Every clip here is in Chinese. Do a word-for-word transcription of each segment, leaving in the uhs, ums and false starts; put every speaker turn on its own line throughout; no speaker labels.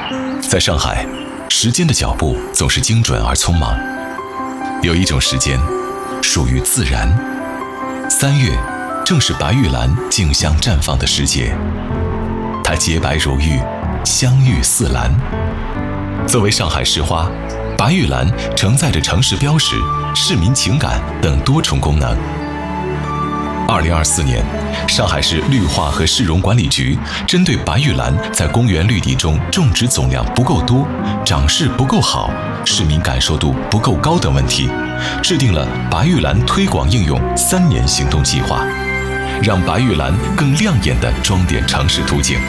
在上海，时间的脚步总是精准而匆忙。有一种时间，属于自然。三月，正是白玉兰竞相绽放的时节。它洁白如玉，香郁似兰。作为上海市花，白玉兰承载着城市标识、市民情感等多重功能。二零二四年，上海市绿化和市容管理局针对白玉兰在公园绿地中种植总量不够多、长势不够好、市民感受度不够高等问题，制定了白玉兰推广应用三年行动计划，让白玉兰更亮眼地装点城市图景。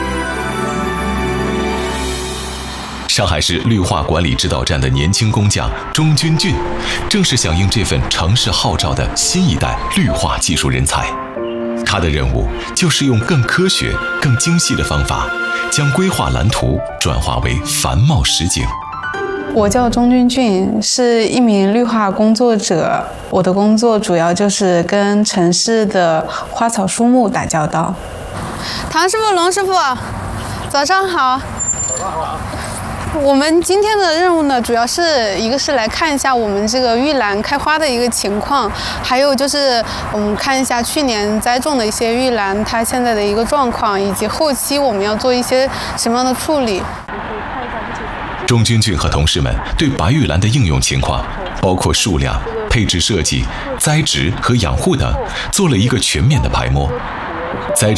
上海市绿化管理指导站的年轻工匠钟君俊，正是响应这份城市号召的新一代绿化技术人才。他的任务就是用更科学、更精细的方法，将规划蓝图转化为繁茂实景。
我叫钟君俊，是一名绿化工作者。我的工作主要就是跟城市的花草树木打交道。
唐师傅、龙师傅，早上好。早上好。我们今天的任务呢，主要是一个是来看一下我们这个玉兰开花的一个情况，还有就是我们看一下去年栽种的一些玉兰，它现在的一个状况，以及后期我们要做一些什么样的处理。
钟君俊和同事们对白玉兰的应用情况，包括数量、配置设计、栽植和养护等，做了一个全面的排摸。栽